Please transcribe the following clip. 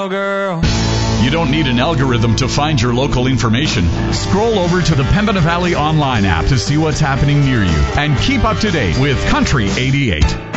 cowgirl. You don't need an algorithm to find your local information. Scroll over to the Pembina Valley Online app to see what's happening near you and keep up to date with Country 88.